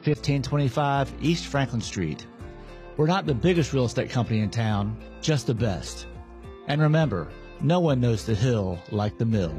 1525 East Franklin Street. We're not the biggest real estate company in town, just the best. And remember, no one knows the hill like the mill.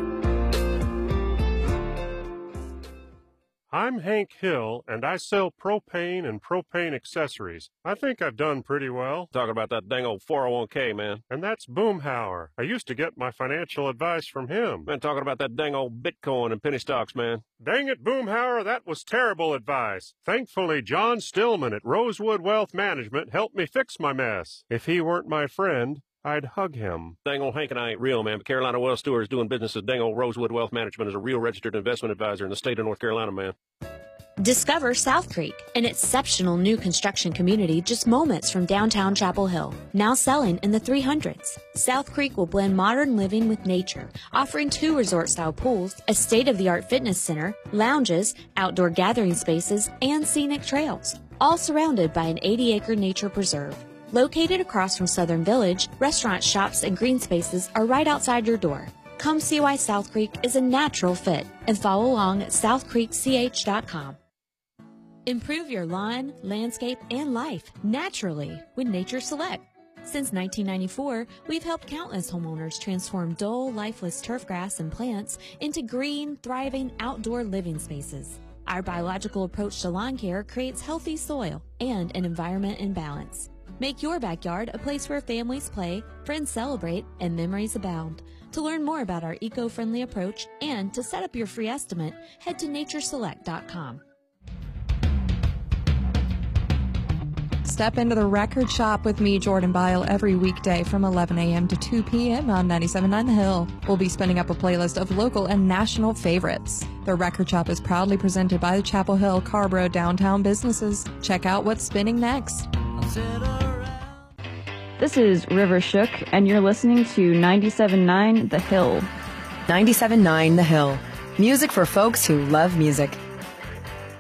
I'm Hank Hill, and I sell propane and propane accessories. I think I've done pretty well. Talking about that dang old 401k, man. And that's Boomhauer. I used to get my financial advice from him. Man, talking about that dang old Bitcoin and penny stocks, man. Dang it, Boomhauer, that was terrible advice. Thankfully, John Stillman at Rosewood Wealth Management helped me fix my mess. If he weren't my friend, I'd hug him. Dang old Hank and I ain't real, man, but Carolina Wealth Stewart is doing business with dang old Rosewood Wealth Management as a real registered investment advisor in the state of North Carolina, man. Discover South Creek, an exceptional new construction community just moments from downtown Chapel Hill, now selling in the 300s. South Creek will blend modern living with nature, offering 2 resort-style pools, a state-of-the-art fitness center, lounges, outdoor gathering spaces, and scenic trails, all surrounded by an 80-acre nature preserve. Located across from Southern Village, restaurants, shops, and green spaces are right outside your door. Come see why South Creek is a natural fit and follow along at southcreekch.com. Improve your lawn, landscape, and life naturally with Nature Select. Since 1994, we've helped countless homeowners transform dull, lifeless turf grass and plants into green, thriving outdoor living spaces. Our biological approach to lawn care creates healthy soil and an environment in balance. Make your backyard a place where families play, friends celebrate, and memories abound. To learn more about our eco-friendly approach and to set up your free estimate, head to natureselect.com. Step into the record shop with me, Jordan Bile, every weekday from 11 a.m. to 2 p.m. on 97.9 The Hill. We'll be spinning up a playlist of local and national favorites. The record shop is proudly presented by the Chapel Hill Carborough downtown businesses. Check out what's spinning next. This is River Shook, and you're listening to 97.9 The Hill. 97.9 The Hill. Music for folks who love music.